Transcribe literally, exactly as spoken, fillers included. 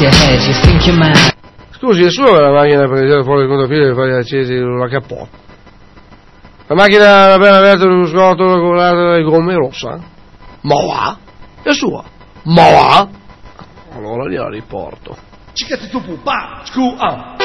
your head, you think you're mad. Scusi, è sua la macchina per tirare fuori il contafilo e fare accesi la cappotta? La macchina appena aperta lo scotto con le gomme rossa? Ma va? È sua? Ma va? Allora gliela riporto. Ciccati tu, pa, scu, ah.